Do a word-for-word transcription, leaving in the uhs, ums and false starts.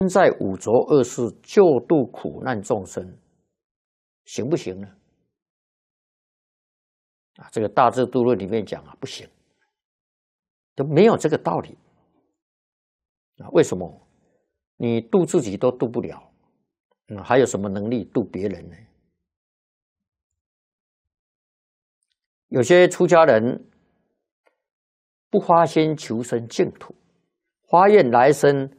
在五浊恶世救度苦难众生，行不行呢？啊，这个《大智度论》里面讲啊，不行，都没有这个道理啊。为什么？你度自己都度不了，嗯，还有什么能力度别人呢？有些出家人不发心求生净土，发愿来生